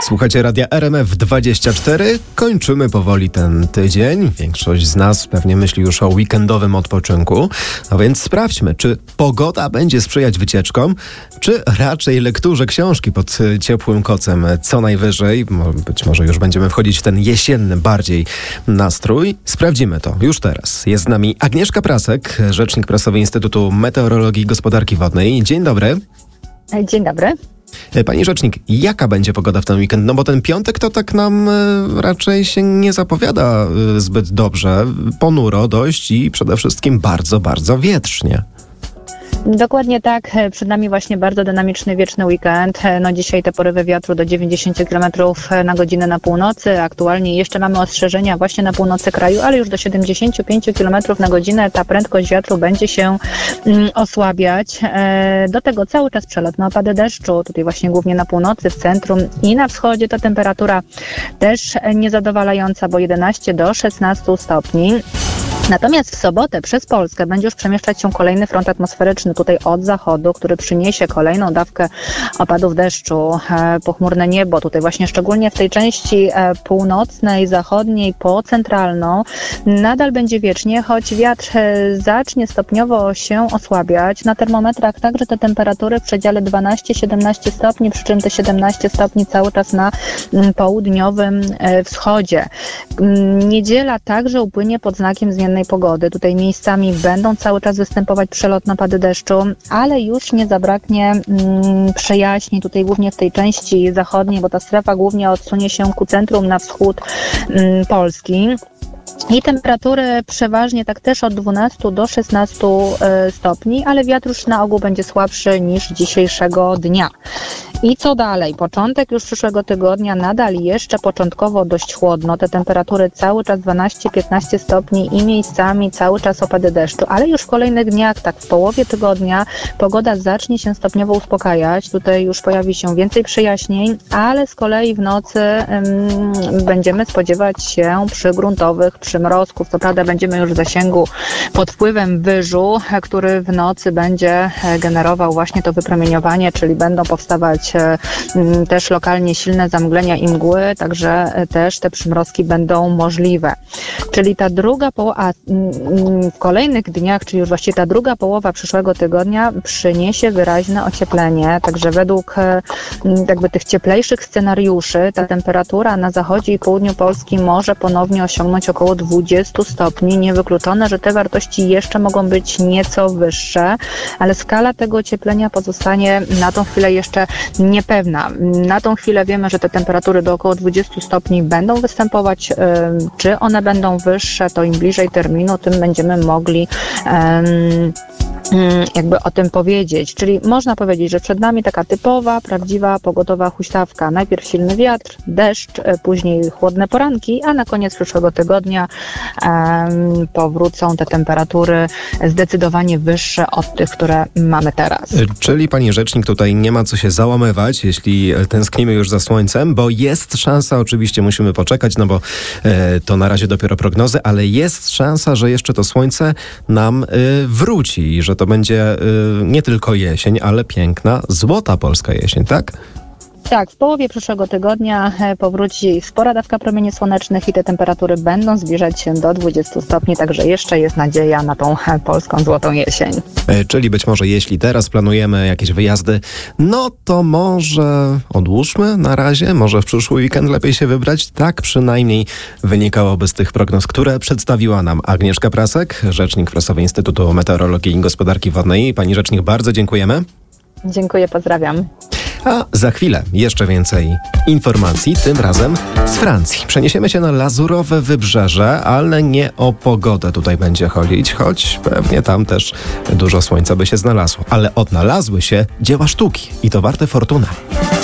Słuchajcie Radia RMF24. Kończymy powoli ten tydzień. Większość z nas pewnie myśli już o weekendowym odpoczynku. No więc sprawdźmy, czy pogoda będzie sprzyjać wycieczkom, czy raczej lekturze książki pod ciepłym kocem co najwyżej. Być może już będziemy wchodzić w ten jesienny bardziej nastrój. Sprawdzimy to już teraz. Jest z nami Agnieszka Prasek, rzecznik prasowy Instytutu Meteorologii i Gospodarki Wodnej. Dzień dobry. Dzień dobry. Pani rzecznik, jaka będzie pogoda w ten weekend? No bo ten piątek to tak nam raczej się nie zapowiada zbyt dobrze. Ponuro dość i przede wszystkim bardzo, bardzo wietrznie. Dokładnie tak. Przed nami właśnie bardzo dynamiczny, wieczny weekend. No dzisiaj te porywy wiatru do 90 km na godzinę na północy. Aktualnie jeszcze mamy ostrzeżenia właśnie na północy kraju, ale już do 75 km na godzinę ta prędkość wiatru będzie się osłabiać. Do tego cały czas przelotne opady deszczu. Tutaj właśnie głównie na północy, w centrum i na wschodzie ta temperatura też niezadowalająca, bo 11 do 16 stopni. Natomiast w sobotę przez Polskę będzie już przemieszczać się kolejny front atmosferyczny tutaj od zachodu, który przyniesie kolejną dawkę opadów deszczu, pochmurne niebo. Tutaj właśnie szczególnie w tej części północnej, zachodniej, pocentralną nadal będzie wiecznie, choć wiatr zacznie stopniowo się osłabiać. Na termometrach także te temperatury w przedziale 12-17 stopni, przy czym te 17 stopni cały czas na południowym wschodzie. Niedziela także upłynie pod znakiem zmiennej pogody. Tutaj miejscami będą cały czas występować przelotne opady deszczu, ale już nie zabraknie przejaśnień tutaj głównie w tej części zachodniej, bo ta strefa głównie odsunie się ku centrum na wschód Polski. I temperatury przeważnie tak też od 12 do 16 stopni, ale wiatr już na ogół będzie słabszy niż dzisiejszego dnia. I co dalej? Początek już przyszłego tygodnia nadal jeszcze początkowo dość chłodno. Te temperatury cały czas 12-15 stopni i miejscami cały czas opady deszczu, ale już w kolejnych dniach, tak w połowie tygodnia pogoda zacznie się stopniowo uspokajać. Tutaj już pojawi się więcej przejaśnień, ale z kolei w nocy będziemy spodziewać się przygruntowych przymrozków. Co prawda będziemy już w zasięgu pod wpływem wyżu, który w nocy będzie generował właśnie to wypromieniowanie, czyli będą powstawać też lokalnie silne zamglenia i mgły, także też te przymrozki będą możliwe. Czyli ta druga połowa w kolejnych dniach, czyli już właściwie ta druga połowa przyszłego tygodnia przyniesie wyraźne ocieplenie, także według jakby tych cieplejszych scenariuszy ta temperatura na zachodzie i południu Polski może ponownie osiągnąć około 20 stopni. Niewykluczone, że te wartości jeszcze mogą być nieco wyższe, ale skala tego ocieplenia pozostanie na tą chwilę jeszcze niepewna. Na tą chwilę wiemy, że te temperatury do około 20 stopni będą występować. Czy one będą wyższe, to im bliżej terminu, tym będziemy mogli jakby o tym powiedzieć. Czyli można powiedzieć, że przed nami taka typowa, prawdziwa, pogodowa huśtawka. Najpierw silny wiatr, deszcz, później chłodne poranki, a na koniec przyszłego tygodnia powrócą te temperatury zdecydowanie wyższe od tych, które mamy teraz. Czyli pani rzecznik, tutaj nie ma co się załamywać, jeśli tęsknimy już za słońcem, bo jest szansa, oczywiście musimy poczekać, no bo to na razie dopiero prognozy, ale jest szansa, że jeszcze to słońce nam wróci i że to będzie nie tylko jesień, ale piękna, złota polska jesień, tak? Tak, w połowie przyszłego tygodnia powróci spora dawka promieni słonecznych i te temperatury będą zbliżać się do 20 stopni, także jeszcze jest nadzieja na tą polską złotą jesień. Czyli być może jeśli teraz planujemy jakieś wyjazdy, no to może odłóżmy na razie, może w przyszły weekend lepiej się wybrać. Tak przynajmniej wynikałoby z tych prognoz, które przedstawiła nam Agnieszka Prasek, rzecznik prasowy Instytutu Meteorologii i Gospodarki Wodnej. Pani rzecznik, bardzo dziękujemy. Dziękuję, pozdrawiam. A za chwilę jeszcze więcej informacji, tym razem z Francji. Przeniesiemy się na lazurowe wybrzeże, ale nie o pogodę tutaj będzie chodzić, choć pewnie tam też dużo słońca by się znalazło. Ale odnalazły się dzieła sztuki i to warte fortuny.